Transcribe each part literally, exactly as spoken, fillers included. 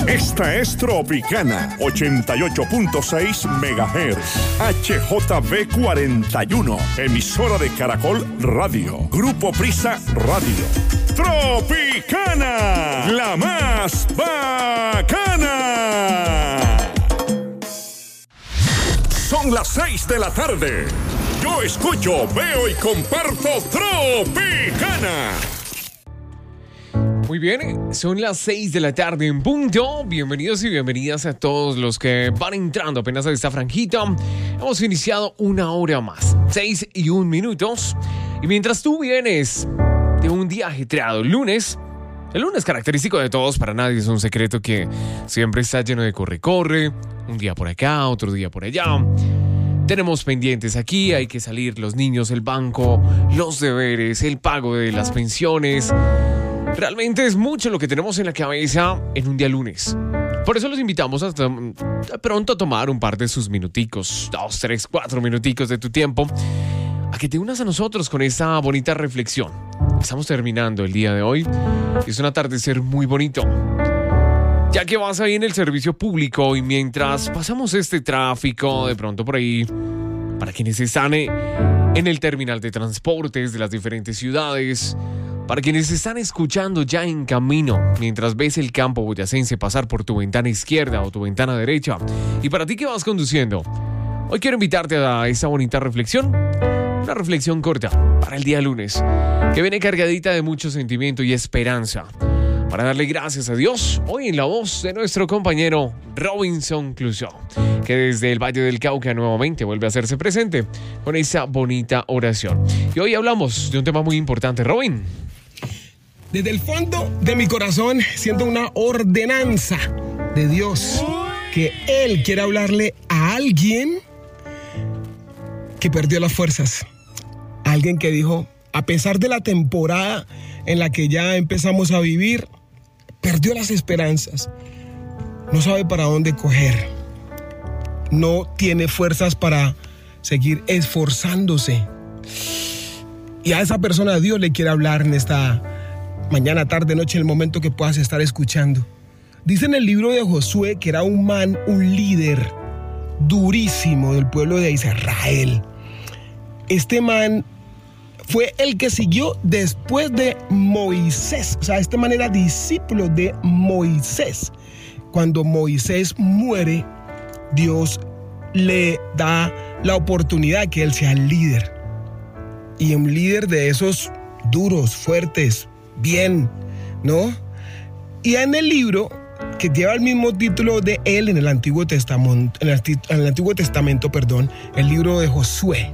Esta es Tropicana, ochenta y ocho punto seis megahertz, H J B cuarenta y uno, emisora de Caracol Radio, Grupo Prisa Radio. Tropicana, la más bacana. Son las seis de la tarde. Yo escucho, veo y comparto Tropicana. Muy bien, son las seis de la tarde en punto. Bienvenidos y bienvenidas a todos los que van entrando apenas a esta franjita. Hemos iniciado una hora más, seis y un minutos. Y mientras tú vienes de un día ajetreado, el lunes, el lunes característico de todos, para nadie es un secreto que siempre está lleno de corre-corre, un día por acá, otro día por allá. Tenemos pendientes aquí, hay que salir los niños, el banco, los deberes, el pago de las pensiones. Realmente es mucho lo que tenemos en la cabeza en un día lunes. Por eso los invitamos hasta pronto a tomar un par de sus minuticos, dos, tres, cuatro minuticos de tu tiempo, a que te unas a nosotros con esta bonita reflexión. Estamos terminando el día de hoy. Es un atardecer muy bonito. Ya que vas ahí en el servicio público y mientras pasamos este tráfico, de pronto por ahí, para quienes están en el terminal de transportes de las diferentes ciudades, para quienes están escuchando ya en camino, mientras ves el campo boyacense pasar por tu ventana izquierda o tu ventana derecha, y para ti que vas conduciendo, hoy quiero invitarte a esa bonita reflexión, una reflexión corta para el día lunes, que viene cargadita de mucho sentimiento y esperanza, para darle gracias a Dios, hoy en la voz de nuestro compañero Robinson Clouseau, que desde el Valle del Cauca nuevamente vuelve a hacerse presente con esa bonita oración. Y hoy hablamos de un tema muy importante, Robin. Desde el fondo de mi corazón siento una ordenanza de Dios, que Él quiere hablarle a alguien que perdió las fuerzas, a alguien que dijo, a pesar de la temporada en la que ya empezamos a vivir, perdió las esperanzas, no sabe para dónde coger, no tiene fuerzas para seguir esforzándose. Y a esa persona Dios le quiere hablar en esta mañana, tarde, noche, en el momento que puedas estar escuchando. Dice en el libro de Josué que era un man, un líder durísimo del pueblo de Israel. Este man fue el que siguió después de Moisés. O sea, este man era discípulo de Moisés. Cuando Moisés muere, Dios le da la oportunidad de que él sea líder. Y un líder de esos duros, fuertes, bien, ¿no? Y en el libro que lleva el mismo título de él en el Antiguo Testamento, en el, en el Antiguo Testamento, perdón, el libro de Josué,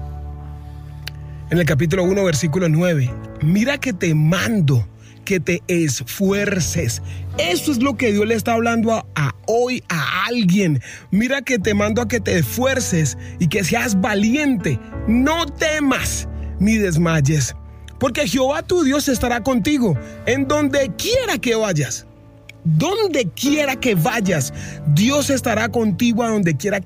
en el capítulo uno, versículo nueve, mira que te mando que te esfuerces. Eso es lo que Dios le está hablando a, a hoy a alguien. Mira que te mando a que te esfuerces y que seas valiente. No temas ni desmayes, porque Jehová tu Dios estará contigo en donde quiera que vayas. Donde quiera que vayas, Dios estará contigo a donde quiera